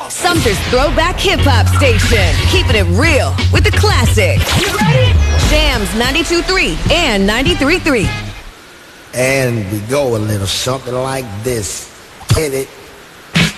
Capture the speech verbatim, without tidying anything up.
Sumter's Throwback Hip Hop Station. Keeping it real with the classics. You ready? Jams ninety-two point three and ninety-three point three. And we go a little something like this. Hit it.